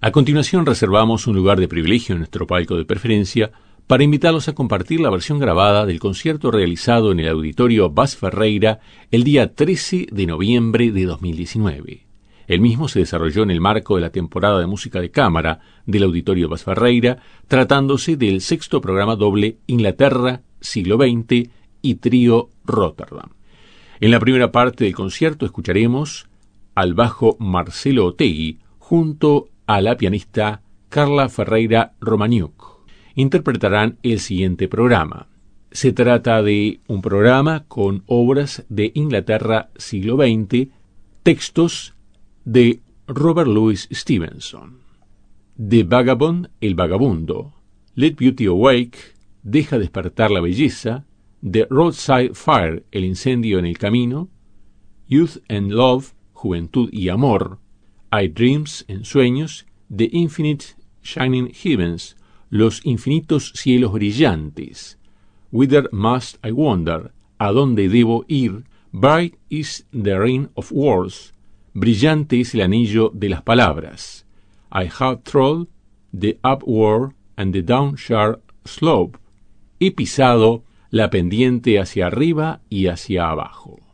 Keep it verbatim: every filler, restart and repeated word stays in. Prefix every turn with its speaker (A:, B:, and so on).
A: A continuación reservamos un lugar de privilegio en nuestro palco de preferencia para invitarlos a compartir la versión grabada del concierto realizado en el Auditorio Bas Ferreira el día trece de noviembre de dos mil diecinueve. El mismo se desarrolló en el marco de la temporada de música de cámara del Auditorio Bas Ferreira, tratándose del sexto programa doble Inglaterra, siglo veinte y Trío Rotterdam. En la primera parte del concierto escucharemos al bajo Marcelo Otegui junto a la pianista Carla Ferreira Romaniuk. Interpretarán el siguiente programa. Se trata de un programa con obras de Inglaterra siglo veinte, textos de Robert Louis Stevenson. The Vagabond, el vagabundo. Let Beauty Awake, deja despertar la belleza. The Roadside Fire, el incendio en el camino. Youth and Love, juventud y amor. I Dreams, en sueños. The Infinite Shining Heavens, los infinitos cielos brillantes. Whither Must I Wander, a dónde debo ir. Bright is the ring of words, brillante es el anillo de las palabras. I have trod the upward and the downward slope, he pisado la pendiente hacia arriba y hacia abajo.